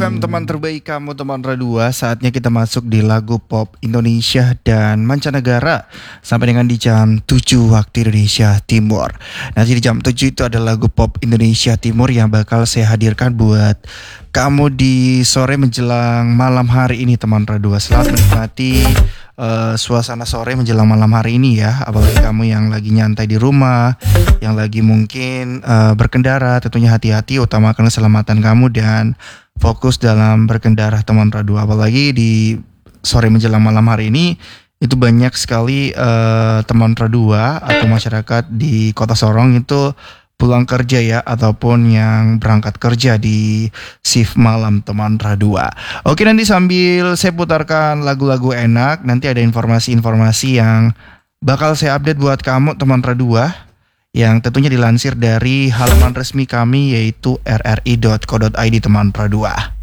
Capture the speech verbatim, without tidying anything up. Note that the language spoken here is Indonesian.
M teman terbaik kamu teman Radua. Saatnya kita masuk di lagu pop Indonesia dan mancanegara sampai dengan di jam tujuh waktu Indonesia Timur. Nanti di jam tujuh itu ada lagu pop Indonesia Timur yang bakal saya hadirkan buat kamu di sore menjelang malam hari ini teman Radua. Selamat menikmati uh, suasana sore menjelang malam hari ini ya. Apalagi kamu yang lagi nyantai di rumah, yang lagi mungkin uh, berkendara, tentunya hati-hati, utamakan keselamatan kamu dan fokus dalam berkendara teman Radua. Apalagi di sore menjelang malam hari ini itu banyak sekali uh, teman Radua atau masyarakat di Kota Sorong itu pulang kerja ya, ataupun yang berangkat kerja di shift malam teman Radua. Oke, nanti sambil saya putarkan lagu-lagu enak, nanti ada informasi-informasi yang bakal saya update buat kamu teman Radua, yang tentunya dilansir dari halaman resmi kami yaitu r r i dot co dot i d teman Radua.